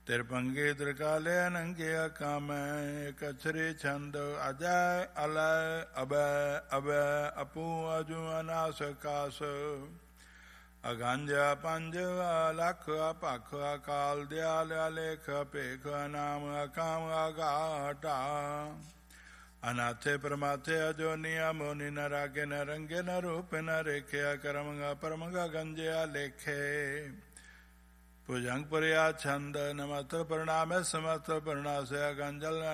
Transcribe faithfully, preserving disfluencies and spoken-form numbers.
ਤਿਰਪੰਗੇ ਤ੍ਰਿਕਾਲੇ ਅਨੰਗੇ ਕਾਮੈ ਕਛਰੇ ਛੰਦ ਅਜੈ ਅਲੈ ਅਬੈ ਅਬੈ ਅਪੂ ਅਜੂ ਅਨਾਸ ਕਾਸ ਅਗੰਜ ਪੰਜ ਅਲਖ ਅਪਖ ਅਕਾਲ ਦਿਆਲ ਅਲੇਖ ਭੇਖ ਨਾਮ ਅਕਾਮ ਅਗਾਟਾ ਅਨਾਥੇ ਪਰਮਾਥੇ ਅਜੋਨੀ ਅਮੋਨੀ ਨ ਰਾਗੇ ਨ ਰੰਗੇ ਨ ਰੂਪ ਨ ਰੇਖਿਆ ਕਰਮਗਾ ਪਰਮਗਾ ਗੰਜਿਆ ਲੇਖੇ ਭੁਜੰਗ ਪਰਿਆ ਛੰਦ ਨਮਸਤਰ ਪ੍ਰਣਾਮੇ ਸਮਸਤ ਪ੍ਰਣਾਸਯ ਗੰਜਲ